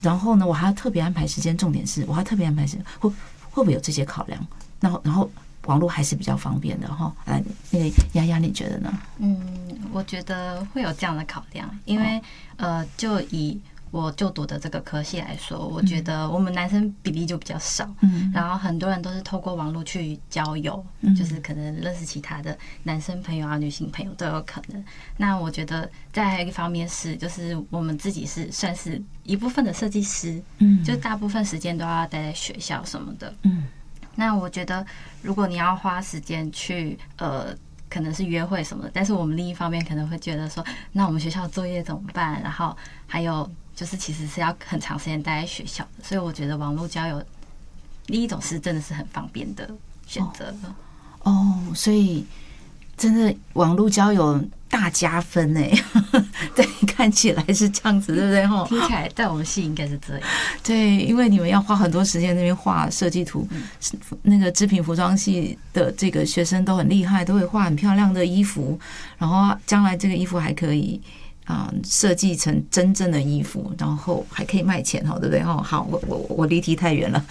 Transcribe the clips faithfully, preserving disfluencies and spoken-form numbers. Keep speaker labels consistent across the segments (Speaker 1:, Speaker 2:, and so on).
Speaker 1: 然后呢，我还要特别安排时间，重点是我还特别安排时间，会会不会有这些考量？然后然后网络还是比较方便的哈。来，那个丫丫，你觉得呢？
Speaker 2: 嗯，我觉得会有这样的考量，因为、哦、呃，就以我就读的这个科系来说，我觉得我们男生比例就比较少，嗯，然后很多人都是透过网络去交友，嗯，就是可能认识其他的男生朋友啊、女性朋友都有可能。那我觉得再一个方面是，就是我们自己是算是一部分的设计师，嗯，就大部分时间都要待在学校什么的，嗯。那我觉得，如果你要花时间去呃，可能是约会什么的，但是我们另一方面可能会觉得说，那我们学校作业怎么办？然后还有就是其实是要很长时间待在学校的，所以我觉得网络交友另一种是真的是很方便的选择。
Speaker 1: 哦，哦，所以真的网络交友大加分哎，对，看起来是这样子，对不对？哈，
Speaker 2: 听起来在我们系应该是这样。
Speaker 1: 对，因为你们要花很多时间那边画设计图，嗯、那个织品服装系的这个学生都很厉害，都会画很漂亮的衣服，然后将来这个衣服还可以啊、呃、设计成真正的衣服，然后还可以卖钱哈，对不对？哦，好，我我我离题太远了。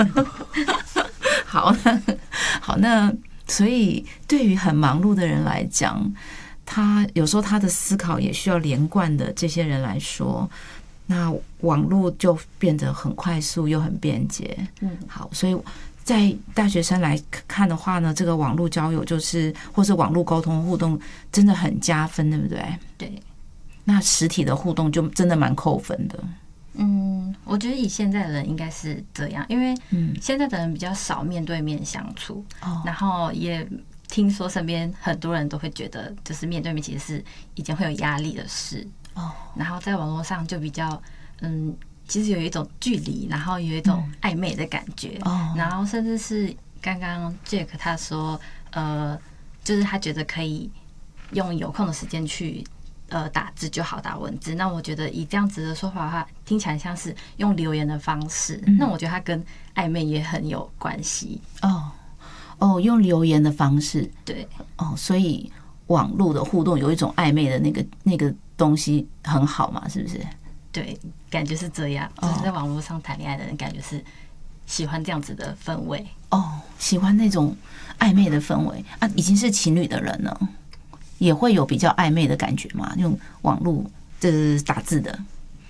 Speaker 1: 好，好，那所以对于很忙碌的人来讲，他有时候他的思考也需要连贯的这些人来说，那网络就变得很快速又很便捷。嗯，好，所以在大学生来看的话呢，这个网络交友就是或是网络沟通互动真的很加分，对不对？
Speaker 2: 对。
Speaker 1: 那实体的互动就真的蛮扣分的。
Speaker 2: 嗯，我觉得以现在的人应该是这样，因为现在的人比较少面对面相处，嗯、然后也听说身边很多人都会觉得，就是面对面其实是一件会有压力的事。哦，然后在网络上就比较，嗯，其实有一种距离，然后有一种暧昧的感觉。哦，然后甚至是刚刚 Jack 他说，呃，就是他觉得可以用有空的时间去。呃，打字就好，打文字。那我觉得以这样子的说法的话，听起来像是用留言的方式。嗯、那我觉得它跟暧昧也很有关系。
Speaker 1: 哦哦，用留言的方式，
Speaker 2: 对
Speaker 1: 哦，所以网络的互动有一种暧昧的那个那个东西很好嘛，是不是？
Speaker 2: 对，感觉是这样。就是在网络上谈恋爱的人，感觉是喜欢这样子的氛围。
Speaker 1: 哦，喜欢那种暧昧的氛围啊，已经是情侣的人了。也会有比较暧昧的感觉嘛？用网络就是打字的，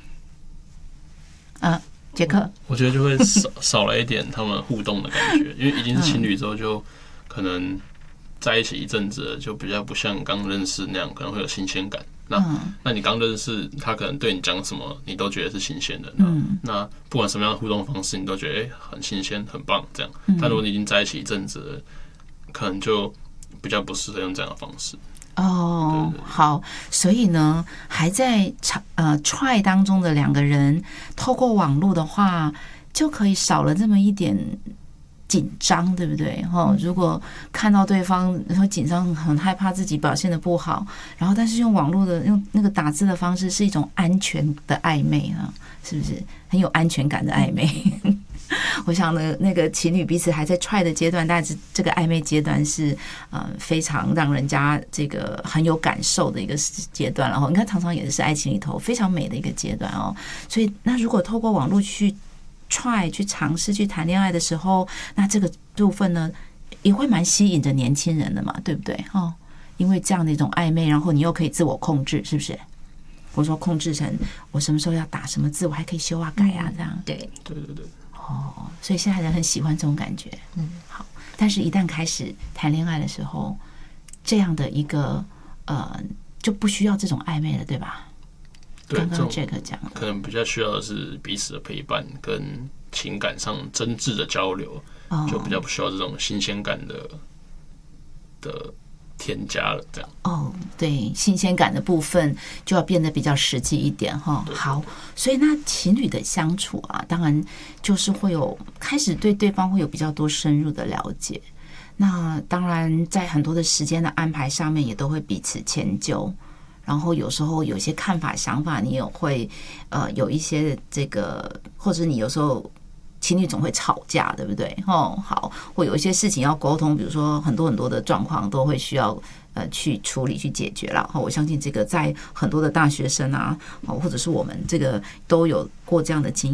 Speaker 1: 啊，杰克，
Speaker 3: 我, 我觉得就会少少了一点他们互动的感觉，因为已经是情侣之后，就可能在一起一阵子了，就比较不像刚认识那样，可能会有新鲜感。那、嗯、那你刚认识他，可能对你讲什么，你都觉得是新鲜的。那、嗯、那不管什么样的互动方式，你都觉得、欸、很新鲜、很棒这样。但如果你已经在一起一阵子了，可能就比较不适合用这样的方式。
Speaker 1: 哦，好，所以呢，还在呃 try 当中的两个人，透过网络的话，就可以少了这么一点紧张，对不对？哈，如果看到对方会紧张，很害怕自己表现得不好，然后但是用网络的用那个打字的方式，是一种安全的暧昧啊，是不是很有安全感的暧昧？我想呢，那个情侣彼此还在 try 的阶段，但是这个暧昧阶段是呃非常让人家这个很有感受的一个阶段，然后你看常常也是爱情里头非常美的一个阶段哦。所以那如果透过网络去 try 去尝试去谈恋爱的时候，那这个部分呢也会蛮吸引着年轻人的嘛，对不对？哦，因为这样的一种暧昧，然后你又可以自我控制，是不是？或者说控制成我什么时候要打什么字，我还可以修啊改啊，这样。
Speaker 2: 对
Speaker 3: 对对对。
Speaker 1: 哦，所以现在人很喜欢这种感觉，嗯，好。但是，一旦开始谈恋爱的时候，这样的一个呃，就不需要这种暧昧了，对吧？
Speaker 3: 对，
Speaker 1: 刚刚 Jack 讲的，
Speaker 3: 可能比较需要的是彼此的陪伴跟情感上真挚的交流，哦、就比较不需要这种新鲜感的的添加了，这样。
Speaker 1: 哦，对，新鲜感的部分就要变得比较实际一点哈。好，所以那情侣的相处啊，当然就是会有开始对对方会有比较多深入的了解。那当然在很多的时间的安排上面也都会彼此迁就，然后有时候有些看法想法你也会呃有一些这个，或者你有时候情侣总会吵架，对不对？哦，好，会有一些事情要沟通，比如说很多很多的状况都会需要呃去处理去解决了。我相信这个在很多的大学生啊，或者是我们这个都有过这样的经验。